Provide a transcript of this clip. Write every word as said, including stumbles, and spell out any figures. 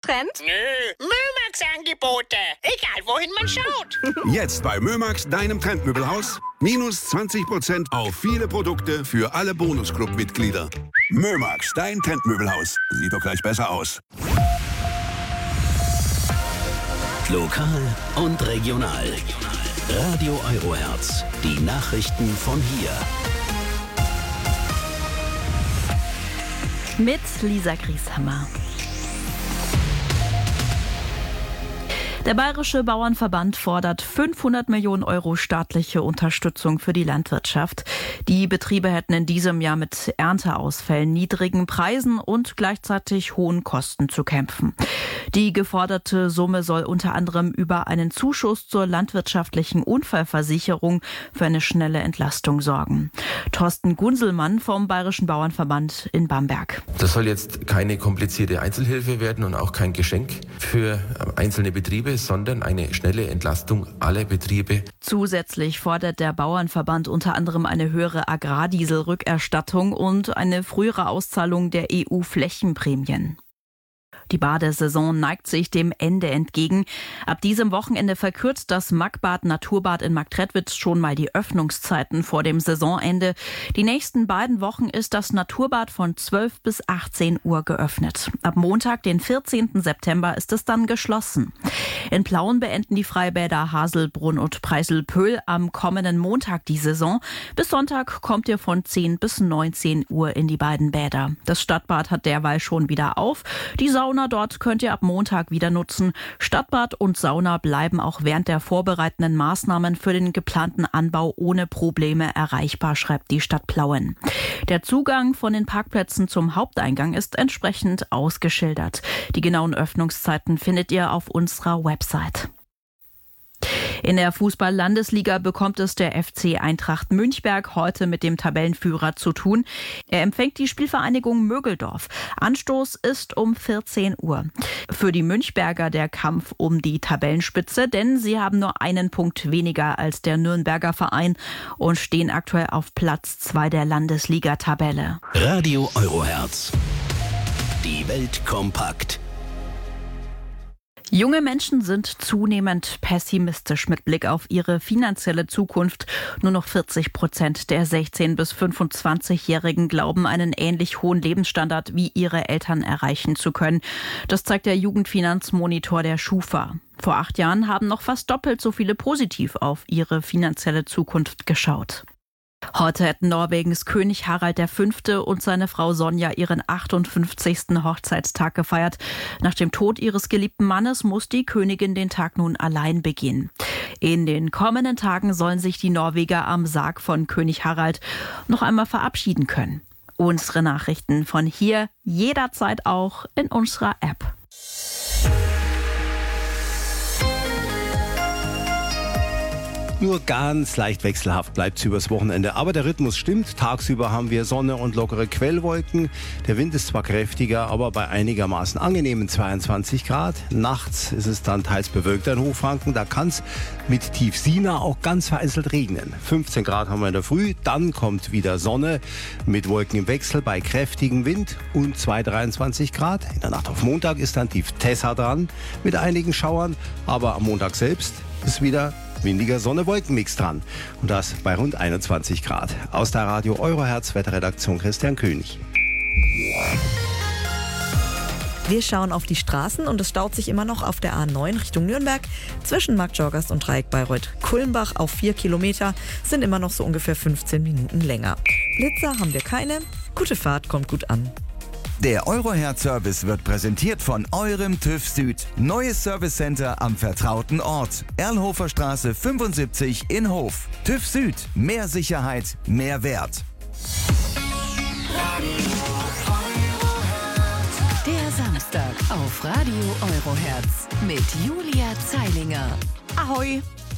Trend? Nö, Mömax-Angebote. Egal, wohin man schaut. Jetzt bei Mömax, deinem Trendmöbelhaus. Minus zwanzig Prozent auf viele Produkte für alle Bonusclub-Mitglieder. Mömax, dein Trendmöbelhaus. Sieht doch gleich besser aus. Lokal und regional. Radio Eurohertz. Die Nachrichten von hier. Mit Lisa Grieshammer. Der Bayerische Bauernverband fordert fünfhundert Millionen Euro staatliche Unterstützung für die Landwirtschaft. Die Betriebe hätten in diesem Jahr mit Ernteausfällen, niedrigen Preisen und gleichzeitig hohen Kosten zu kämpfen. Die geforderte Summe soll unter anderem über einen Zuschuss zur landwirtschaftlichen Unfallversicherung für eine schnelle Entlastung sorgen. Thorsten Gunselmann vom Bayerischen Bauernverband in Bamberg. Das soll jetzt keine komplizierte Einzelhilfe werden und auch kein Geschenk für einzelne Betriebe, sondern eine schnelle Entlastung aller Betriebe. Zusätzlich fordert der Bauernverband unter anderem eine höhere Agrardieselrückerstattung und eine frühere Auszahlung der E U-Flächenprämien. Die Badesaison neigt sich dem Ende entgegen. Ab diesem Wochenende verkürzt das Magbad Naturbad in Marktredwitz schon mal die Öffnungszeiten vor dem Saisonende. Die nächsten beiden Wochen ist das Naturbad von zwölf bis achtzehn Uhr geöffnet. Ab Montag, den vierzehnten September, ist es dann geschlossen. In Plauen beenden die Freibäder Haselbrunn und Preiselpöhl am kommenden Montag die Saison. Bis Sonntag kommt ihr von zehn bis neunzehn Uhr in die beiden Bäder. Das Stadtbad hat derweil schon wieder auf. Die Sauna dort könnt ihr ab Montag wieder nutzen. Stadtbad und Sauna bleiben auch während der vorbereitenden Maßnahmen für den geplanten Anbau ohne Probleme erreichbar, schreibt die Stadt Plauen. Der Zugang von den Parkplätzen zum Haupteingang ist entsprechend ausgeschildert. Die genauen Öffnungszeiten findet ihr auf unserer Website. In der Fußball-Landesliga bekommt es der F C Eintracht Münchberg heute mit dem Tabellenführer zu tun. Er empfängt die Spielvereinigung Mögeldorf. Anstoß ist um vierzehn Uhr. Für die Münchberger der Kampf um die Tabellenspitze, denn sie haben nur einen Punkt weniger als der Nürnberger Verein und stehen aktuell auf Platz zwei der Landesliga-Tabelle. Radio Eurohertz. Die Welt kompakt. Junge Menschen sind zunehmend pessimistisch mit Blick auf ihre finanzielle Zukunft. Nur noch vierzig Prozent der sechzehn- bis fünfundzwanzigjährigen glauben, einen ähnlich hohen Lebensstandard wie ihre Eltern erreichen zu können. Das zeigt der Jugendfinanzmonitor der Schufa. Vor acht Jahren haben noch fast doppelt so viele positiv auf ihre finanzielle Zukunft geschaut. Heute hätten Norwegens König Harald der Fünfte und seine Frau Sonja ihren achtundfünfzigsten Hochzeitstag gefeiert. Nach dem Tod ihres geliebten Mannes muss die Königin den Tag nun allein begehen. In den kommenden Tagen sollen sich die Norweger am Sarg von König Harald noch einmal verabschieden können. Unsere Nachrichten von hier jederzeit auch in unserer App. Nur ganz leicht wechselhaft bleibt es übers Wochenende. Aber der Rhythmus stimmt. Tagsüber haben wir Sonne und lockere Quellwolken. Der Wind ist zwar kräftiger, aber bei einigermaßen angenehmen zweiundzwanzig Grad. Nachts ist es dann teils bewölkt in Hochfranken. Da kann es mit Tief Sina auch ganz vereinzelt regnen. fünfzehn Grad haben wir in der Früh. Dann kommt wieder Sonne mit Wolken im Wechsel bei kräftigem Wind und zwei bis dreiundzwanzig Grad. In der Nacht auf Montag ist dann Tief Tessa dran mit einigen Schauern. Aber am Montag selbst ist wieder windiger Sonne-Wolken-Mix dran. Und das bei rund einundzwanzig Grad. Aus der Radio Eurohertz Wetterredaktion Christian König. Wir schauen auf die Straßen und es staut sich immer noch auf der A neun Richtung Nürnberg. Zwischen Marktjorgast und Dreieck Bayreuth-Kulmbach auf vier Kilometer sind immer noch so ungefähr fünfzehn Minuten länger. Blitzer haben wir keine. Gute Fahrt, kommt gut an. Der Eurohertz-Service wird präsentiert von eurem TÜV Süd. Neues Servicecenter am vertrauten Ort. Erlhofer Straße fünfundsiebzig in Hof. TÜV Süd. Mehr Sicherheit, mehr Wert. Der Samstag auf Radio Eurohertz mit Julia Zeilinger. Ahoi!